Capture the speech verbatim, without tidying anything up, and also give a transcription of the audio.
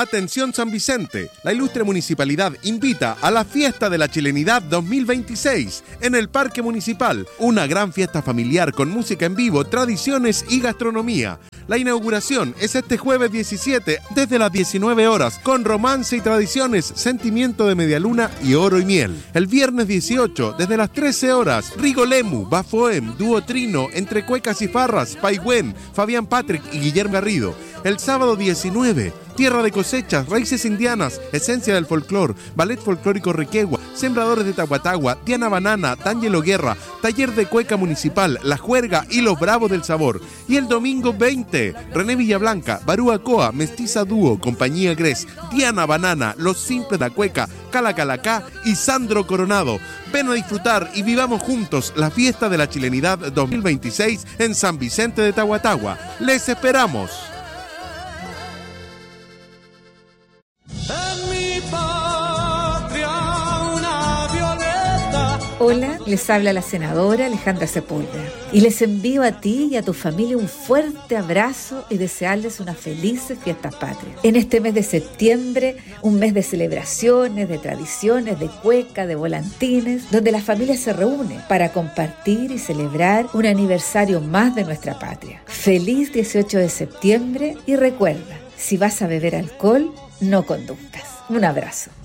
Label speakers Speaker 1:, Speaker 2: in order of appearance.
Speaker 1: Atención San Vicente, la ilustre municipalidad invita a la Fiesta de la Chilenidad dos mil veintiséis en el Parque Municipal, una gran fiesta familiar con música en vivo, tradiciones y gastronomía. La inauguración es este jueves diecisiete desde las diecinueve horas con romance y tradiciones, sentimiento de medialuna y oro y miel. El viernes dieciocho desde las trece horas, Rigolemu, Bafoem, Dúo Trino, Entre Cuecas y Farras, Paigüen, Fabián Patrick y Guillermo Garrido. El sábado diecinueve, Tierra de Cosechas, Raíces Indianas, Esencia del Folclor, Ballet Folclórico Requegua, Sembradores de Tahuatagua, Diana Banana, Tángelo Guerra, Taller de Cueca Municipal, La Juerga y Los Bravos del Sabor. Y el domingo veinte, René Villablanca, Barúa Mestiza Dúo, Compañía Gres, Diana Banana, Los Simples de la Cueca, Calacalacá y Sandro Coronado. Ven a disfrutar y vivamos juntos la Fiesta de la Chilenidad dos mil veintiséis en San Vicente de Tahuatagua. ¡Les esperamos!
Speaker 2: Hola, les habla la senadora Alejandra Sepúlveda y les envío a ti y a tu familia un fuerte abrazo y desearles unas felices fiestas patrias. En este mes de septiembre, un mes de celebraciones, de tradiciones, de cueca, de volantines, donde la familia se reúne para compartir y celebrar un aniversario más de nuestra patria. Feliz dieciocho de septiembre y recuerda, si vas a beber alcohol, no conduzcas. Un abrazo.